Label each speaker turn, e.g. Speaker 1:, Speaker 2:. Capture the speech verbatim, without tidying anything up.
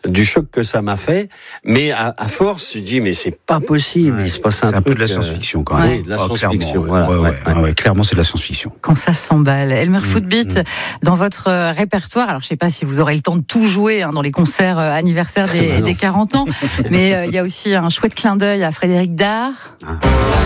Speaker 1: du choc que ça m'a fait. Mais à, à force, je dis mais c'est pas possible. Ouais. Il se passe un,
Speaker 2: c'est un
Speaker 1: truc,
Speaker 2: peu de la science-fiction quand même.
Speaker 1: Oui, de la
Speaker 2: oh,
Speaker 1: science-fiction.
Speaker 2: Clairement,
Speaker 1: voilà,
Speaker 2: ouais, ouais,
Speaker 1: ouais,
Speaker 2: ouais, ouais, clairement, c'est de la science-fiction.
Speaker 3: Quand ça s'emballe. Elmer mmh, Footbeat, mmh. dans votre répertoire, alors je sais pas si vous aurez le temps de tout jouer hein, dans les concerts euh, anniversaires des, des quarante ans, mais il euh, y a aussi un chouette clin d'œil à Frédéric Dard. Ah.